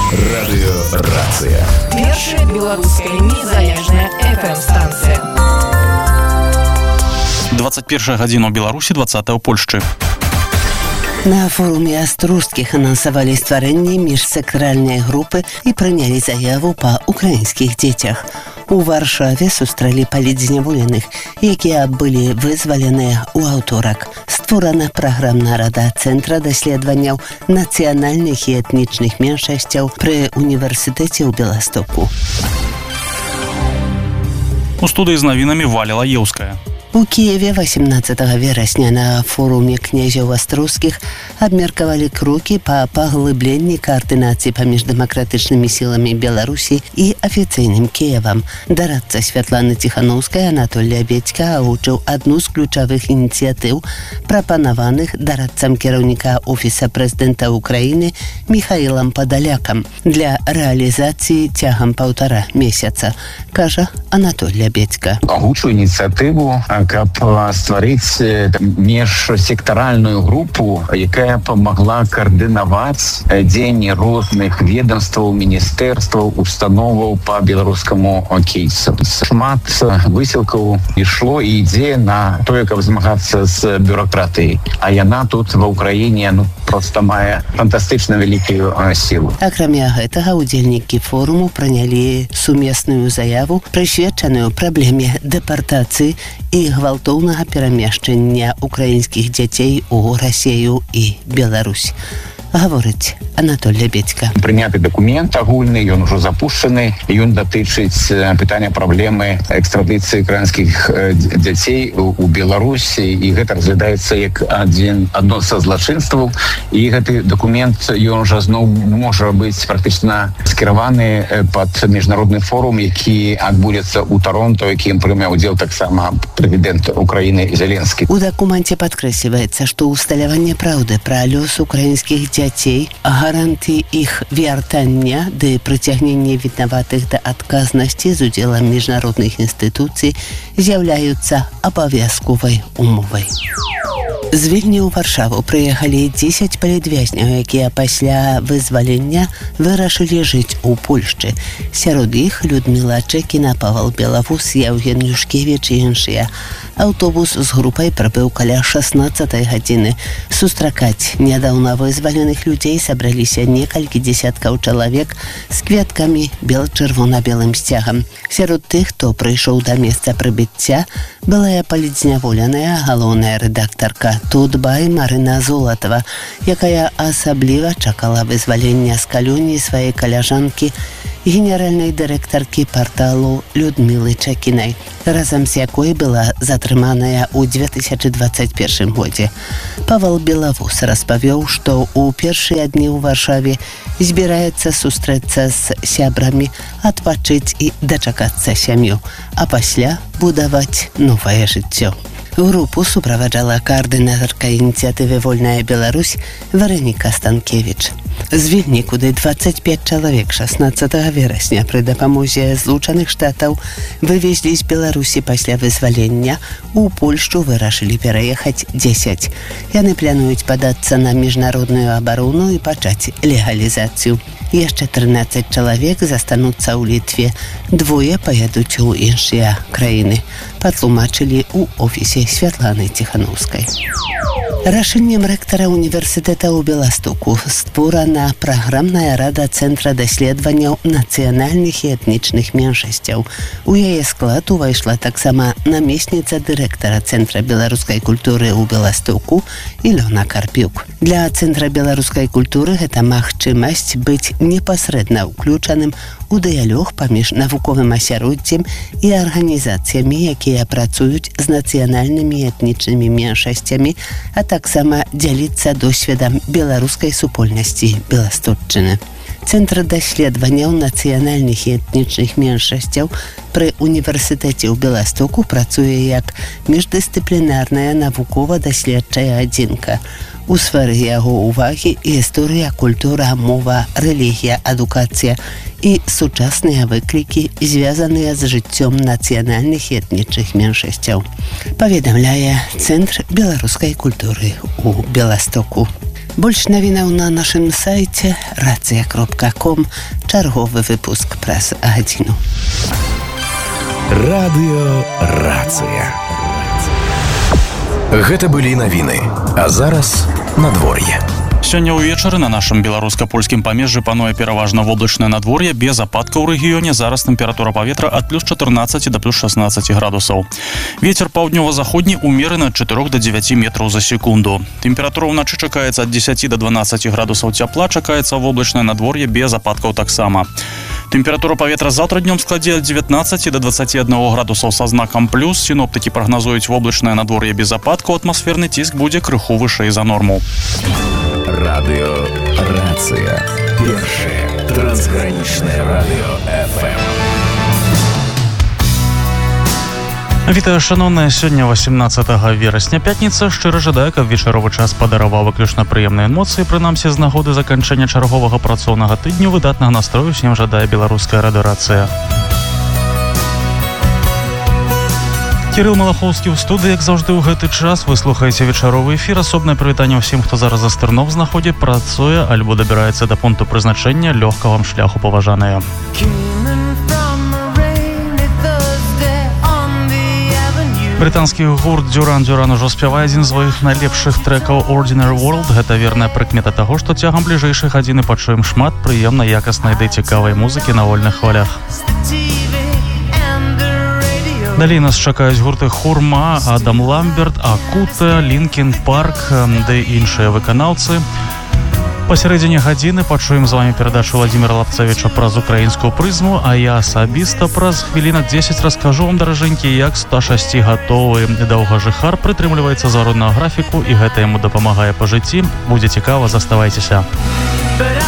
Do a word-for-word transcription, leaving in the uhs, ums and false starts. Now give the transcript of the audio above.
Радыёрацыя. Першая беларуская незалежная эф эм-станцыя. двадцать первая гадзіна ў Беларусі, двадцатая ў Польшчы. На форуме Аструсскіх анансавалі стварэнне міжсэктаральнай групы і прынялі заяву па украінскіх дзецях. У Варшаве сустрэлі палітзняволеных, якія былі вызваленыя ў аўторак. Створана праграмная рада Цэнтра даследаванняў нацыянальных і этнічных меншасцяў пры універсітэце ў Беластоку. У студыі з навінамі Валя Лаеўская. У Киеве восемнадцатага верасня на форуме князяў Аструсскіх абмеркавалі крокі па паглыбленні каардынацыі паміж дэмакратычнымі сіламі Беларусі і афіцыйным Кіевам. Дарадца Святланы Ціханаўскай Анатолій Лябедзька агучыў адну з ключавых ініцыятыў, прапанаваных дарадцам кіраўніка Офіса прэзідэнта Украіны Міхаілам Падалякам для рэалізацыі цягам паўтара месяца, кажа Анатолій Лябедзька. Агучу ініцыятыву, каб стварыць міжсектаральную групу, якая памагла каардынаваць дзеянні розных ведомстваў, міністэрстваў, установаў па беларускаму кейсу. Шмат высілкаў ішло і ідзе на тое, каб змагацца з бюрократыяй. А яна тут ва Ўкраіне ну, проста мае фантастычна вялікую сілу. Акрамя гэтага, удзельнікі форуму прынялі сумесную заяву, прысвечаную праблеме дэпартацыі і гвалтоўнага перамешчання украінскіх дзяцей у Расію і Беларусь. Гаворыць Анатолій Лябедзька. Прыняты дакумент агульны, ён ужо запушчаны, ён датычыць пытання праблемы экстрадыцыі украінскіх дзяцей у Беларусі, і гэта разглядаецца як адзін адно са злачынстваў, і гэты дакумент ён жа зноў можа быць практычна скіраваны пад міжнародны форум, які адбудзецца ў Торонто, якім прыме ўдзел таксама прэзідэнт Украіны Зеленскі. У дакуменце падкрэсліваецца, што ўсталяванне праўды пра лёс украінскіх дзяцей, гарантыі іх вяртання ды прыцягнення вінаватых да адказнасці з удзелам міжнародных інстытуцый з'яўляюцца абавязковай умовай. З Вільні ў Варшаву прыехалі дзесяць палітвязняў, якія пасля вызвалення вырашылі жыць у Польшчы. Сярод іх Людміла Чэкіна, Павал Белавус, Яўген Юшкевіч і іншыя. Аўтобус з групай прыбыў каля шаснаццатай гадзіны. Сустракаць нядаўна вызваленых людзей сабраліся некалькі дзесяткаў чалавек з кветкамі бел-чырвона-белым сцягам. Сярод тых, хто прыйшоў да месца прыбыцця, былая палітзняволеная галоўная рэдактарка Тутбай Марына Золатова, якая асабліва чакала вызвалення з калоніі сваёй каляжанкі, генеральнай дырэктаркі парталу Людмілы Чэкінай, разам з якой была затрыманая ў две тысячы дваццаць першым годзе. Павал Белавус распавёў, што ў першыя дні ў Варшаве збіраецца сустрэцца з сябрамі, адпачыць і дачакацца сям'ю, а пасля будаваць новае жыццё. Групу суправаджала каардынатарка ініцыятывы «Вольная Беларусь» Вероніка Станкевіч. З Вільні, куды дваццаць пяць чалавек шаснаццатага верасня пры дапамозе Злучаных Штатаў вывезлі з Беларусі пасля вызвалення, у Польшчу вырашылі пераехаць дзесяць. Яны плануюць падацца на міжнародную абарону і пачаць легалізацыю. Яшчэ трынаццаць чалавек застануцца ў Літве, двое паядуць у іншыя краіны, патлумачылі ў офісе Святланы Ціханаўскай. Рашэннем рэктара універсітэта ў Беластоку створана праграмная рада Цэнтра даследаванняў нацыянальных і этнічных меншасцяў. У яе склад увайшла таксама намесніца дырэктара Цэнтра беларускай культуры ў Беластоку Ілона Карпюк. Для Цэнтра беларускай культуры гэта магчымасць быць непасрэдна ўключаным у дыялог паміж навуковым асяроддзем і арганізацыямі, якія працуюць з нацыянальнымі і этнічнымі меншасцямі, а таксама дзяліцца досведам беларускай супольнасці Беластотчыны. Цэнтр даследаванняў нацыянальных і этнічных меншасцяў пры універсітэце ў Беластоку працуе як міждысцыплінарная навукова-даследчая адзінка. У сферы яго ўвагі гісторыя, культура, мова, рэлігія, адукацыя і сучасныя выклікі, звязаныя з жыццём нацыянальных і этнічных меншасцяў. Паведамляе Цэнтр беларускай культуры ў Беластоку. Больш навінаў на нашым сайце рацыя кропка ком. Чарговы выпуск праз гадзіну. Радыё Рацыя. Гэта былі навіны, а зараз надвор'е. Сёння ўвечары на нашым беларуска-польскім памежжы пануе пераважна воблачнае надвор'е, без ападкаў у рэгіёне. Зараз тэмпература паветра ад плюс чатырнаццаці да плюс шаснаццаці градусаў. Вецер паўднёва-заходні умераны ад чатырох да дзевяці метраў за секунду. Тэмпература ўначы чакаецца ад дзесяці да дванаццаці градусаў цяпла, чакаецца воблачнае надвор'е без ападкаў таксама. Тэмпература паветра заўтра днём складзе ад дзевятнаццаці да дваццаці аднаго градусаў са знакам плюс. Сіноптыкі прагназуюць воблачнае надвор'е без ападкаў, атмасферны ціск будзе крыху вышэй за норму. Радыё Рацыя. Першае трансгранічнае радыё эф эм. Вітаю, шаноўныя, сёння васемнаццатага верасня, пятніца. Шчыра жадаю, каб вечаровы час падараваў выключна прыемныя эмоцыі, прынамсі з нагоды заканчэння чарговага працоўнага тыдню. Выдатнага настрою усім жадае беларуская радыёрацыя. Кірыл Малахоўскі ў студыі, як заўжды ў гэты час. Вы слухаеце вечаровы эфір. Асобнае прывітанне ўсім, хто зараз за стырном знаходзе, працуе альбо дабіраецца да пункту прызначэння. Лёгка вам шляху, паважаныя. Брытанскі гурт Duran Duran ужо спявае адзін з сваіх найлепшых трэкаў Ordinary World. Гэта верная прыкмета таго, што цягам бліжэйшай гадзіны пачуем шмат прыемнай, якаснай ды цікавай музыкі на вольных хвалях. Далей нас чакаюць гурты Хурма, Адам Ламберт, Акута, Лінкін Парк ды іншыя выканаўцы. Пасярэдзіне гадзіны пачуем з вами перадачу Владзіміра Лапцавіча праз украінскую прызму, а я асабіста праз хвілінак дзесяць раскажу вам, даражэнькі, як ста шэсць гатовы даўгажыхар прытрымліваецца за родную графіку, і гэта яму дапамагае па жыцці. Будзе цікава, заставайцеся.